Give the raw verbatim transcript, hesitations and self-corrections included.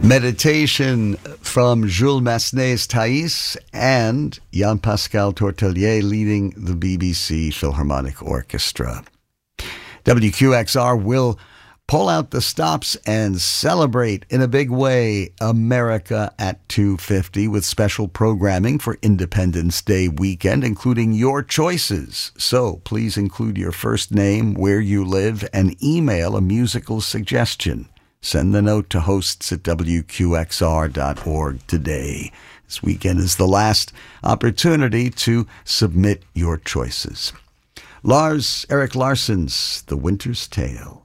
Meditation from Jules Massenet's Thais and Jean-Pascal Tortelier leading the B B C Philharmonic Orchestra. W Q X R will pull out the stops and celebrate in a big way America at two fifty with special programming for Independence Day weekend, including your choices. So please include your first name, where you live, and email a musical suggestion. Send the note to hosts at W Q X R dot org today. This weekend is the last opportunity to submit your choices. Lars Erik Larsson's The Winter's Tale.